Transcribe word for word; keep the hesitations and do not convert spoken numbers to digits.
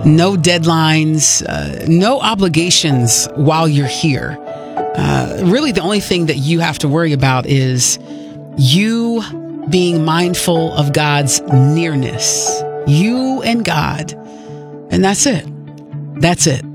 no deadlines, uh, no obligations while you're here. Uh, really, the only thing that you have to worry about is you being mindful of God's nearness, you and God. And that's it. That's it.